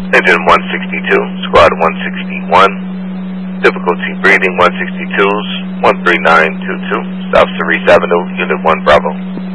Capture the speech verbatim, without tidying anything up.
Engine one sixty-two, Squad one sixty-one. Difficulty breathing one sixty-twos, one three nine two two. South Cerise Avenue, Unit one Bravo.